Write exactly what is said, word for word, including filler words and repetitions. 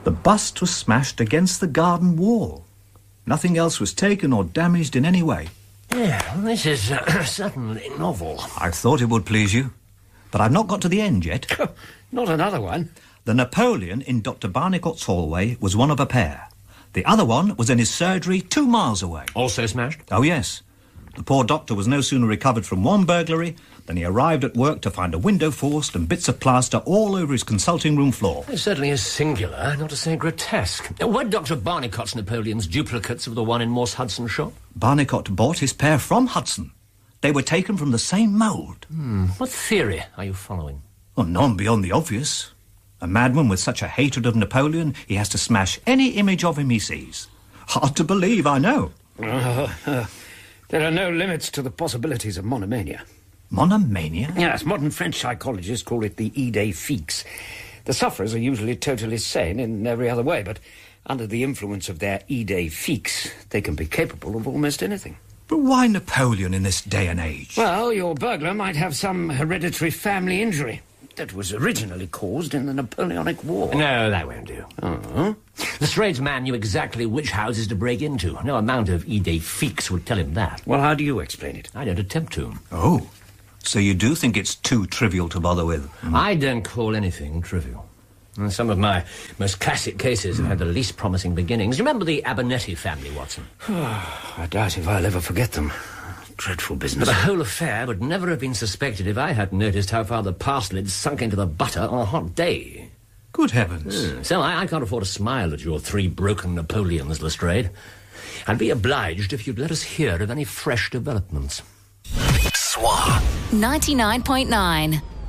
The bust was smashed against the garden wall. Nothing else was taken or damaged in any way. Yeah, this is uh, certainly novel. I thought it would please you, but I've not got to the end yet. Not another one. The Napoleon in Doctor Barnicot's hallway was one of a pair. The other one was in his surgery two miles away. Also smashed? Oh, yes. The poor doctor was no sooner recovered from one burglary than he arrived at work to find a window forced and bits of plaster all over his consulting room floor. It certainly is singular, not to say grotesque. Were Doctor Barnicot's Napoleons duplicates of the one in Morse Hudson's shop? Barnicot bought his pair from Hudson. They were taken from the same mould. Hmm. What theory are you following? Well, none beyond the obvious. A madman with such a hatred of Napoleon, he has to smash any image of him he sees. Hard to believe, I know. Uh, uh, there are no limits to the possibilities of monomania. Monomania? Yes, modern French psychologists call it the idée fixe. The sufferers are usually totally sane in every other way, but under the influence of their idée fixe, they can be capable of almost anything. But why Napoleon in this day and age? Well, your burglar might have some hereditary family injury that was originally caused in the Napoleonic War. No, that won't do. Uh-huh. The strange man knew exactly which houses to break into. No amount of idée fixe would tell him that. Well, how do you explain it? I don't attempt to. Oh, so you do think it's too trivial to bother with? Mm. I don't call anything trivial. And some of my most classic cases have had the least promising beginnings. You remember the Abernethy family, Watson? I doubt if I'll ever forget them. Dreadful business. But the whole affair would never have been suspected if I hadn't noticed how far the parcel had sunk into the butter on a hot day. Good heavens. Mm. So I, I can't afford to smile at your three broken Napoleons, Lestrade. I'd be obliged if you'd let us hear of any fresh developments. Swan. ninety-nine point nine.